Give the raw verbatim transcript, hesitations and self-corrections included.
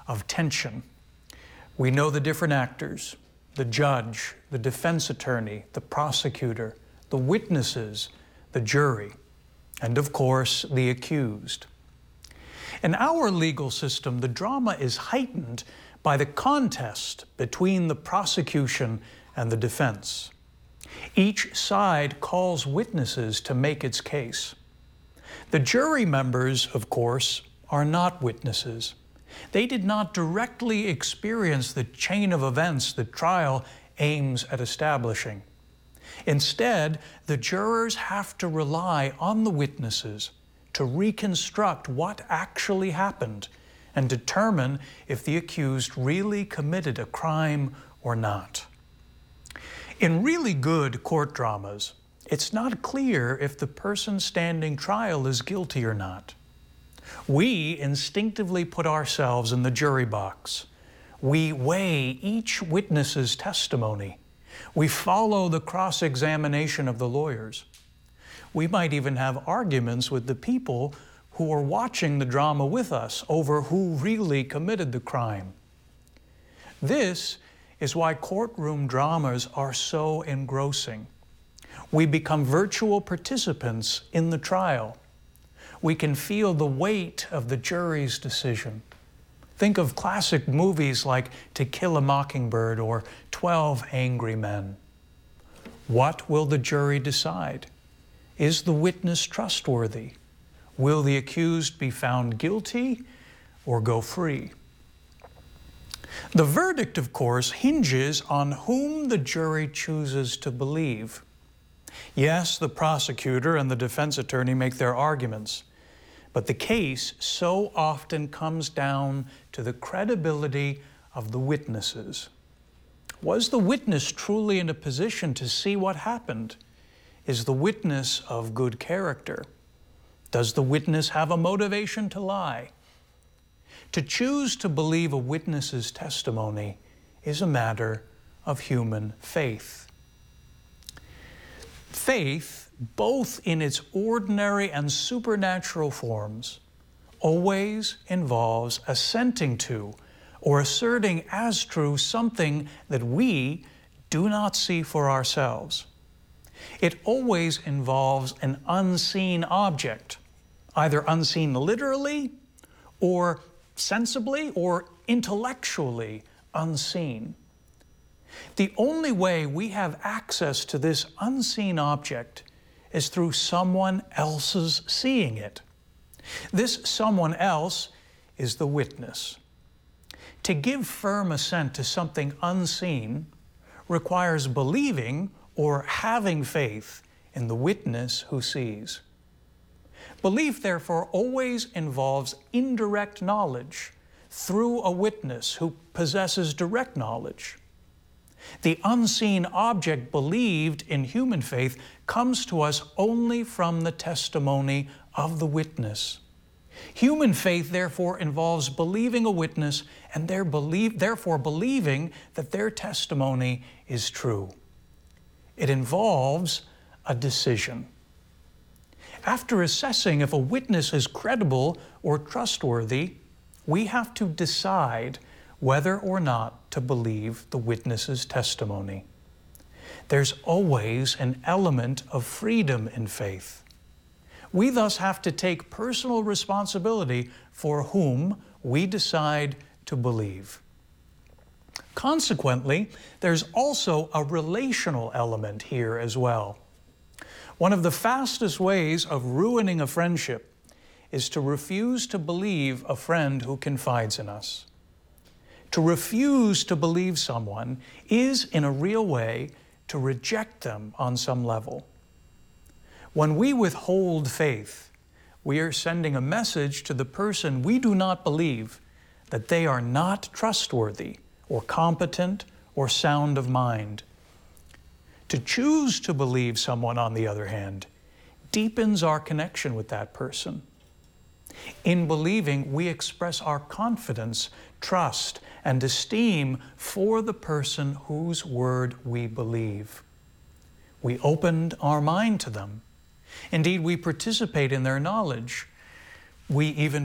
of tension. We know the different actors, the judge, the defense attorney, the prosecutor, the witnesses, the jury, and of course, the accused. In our legal system, the drama is heightened by the contest between the prosecution and the defense. Each side calls witnesses to make its case. The jury members, of course, are not witnesses. They did not directly experience the chain of events the trial aims at establishing. Instead, the jurors have to rely on the witnesses to reconstruct what actually happened and determine if the accused really committed a crime or not. In really good court dramas, it's not clear if the person standing trial is guilty or not. We instinctively put ourselves in the jury box. We weigh each witness's testimony. We follow the cross-examination of the lawyers. We might even have arguments with the people who are watching the drama with us over who really committed the crime. This is why courtroom dramas are so engrossing. We become virtual participants in the trial. We can feel the weight of the jury's decision. Think of classic movies like To Kill a Mockingbird or Twelve Angry Men. What will the jury decide? Is the witness trustworthy? Will the accused be found guilty or go free? The verdict, of course, hinges on whom the jury chooses to believe. Yes, the prosecutor and the defense attorney make their arguments, but the case so often comes down to the credibility of the witnesses. Was the witness truly in a position to see what happened? Is the witness of good character? Does the witness have a motivation to lie? To choose to believe a witness's testimony is a matter of human faith. Faith, both in its ordinary and supernatural forms, always involves assenting to or asserting as true something that we do not see for ourselves. It always involves an unseen object, either unseen literally or sensibly or intellectually unseen. The only way we have access to this unseen object is through someone else's seeing it. This someone else is the witness. To give firm assent to something unseen requires believing or having faith in the witness who sees. Belief, therefore, always involves indirect knowledge through a witness who possesses direct knowledge. The unseen object believed in human faith comes to us only from the testimony of the witness. Human faith, therefore, involves believing a witness and their belief, therefore believing that their testimony is true. It involves a decision. After assessing if a witness is credible or trustworthy, we have to decide whether or not to believe the witness's testimony. There's always an element of freedom in faith. We thus have to take personal responsibility for whom we decide to believe. Consequently, there's also a relational element here as well. One of the fastest ways of ruining a friendship is to refuse to believe a friend who confides in us. To refuse to believe someone is, in a real way, to reject them on some level. When we withhold faith, we are sending a message to the person we do not believe that they are not trustworthy or competent or sound of mind. To choose to believe someone, on the other hand, deepens our connection with that person. In believing, we express our confidence, trust, and esteem for the person whose word we believe. We opened our mind to them. Indeed, we participate in their knowledge. We even